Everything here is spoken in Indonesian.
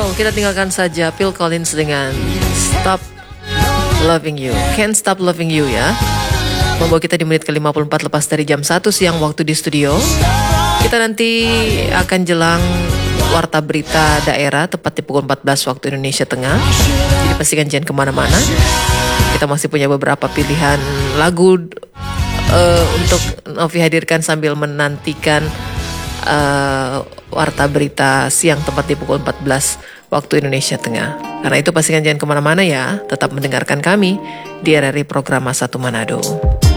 kita tinggalkan saja Phil Collins dengan Stop Loving You, Can't Stop Loving You ya. Membawa kita di menit ke-54 lepas dari jam 1 siang waktu di studio. Kita nanti akan jelang warta berita daerah tepat di pukul 14 waktu Indonesia Tengah. Jadi pastikan jangan kemana-mana. Kita masih punya beberapa pilihan lagu untuk Novi hadirkan sambil menantikan warta berita siang tepat di pukul 14 waktu Indonesia Tengah. Karena itu pastikan jangan kemana-mana ya. Tetap mendengarkan kami di RRI Program 1 Manado.